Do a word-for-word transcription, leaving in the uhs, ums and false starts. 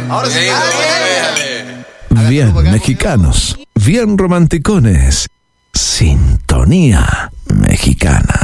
Ahora sí. Bien mexicanos, bien romanticones. Sintonía mexicana.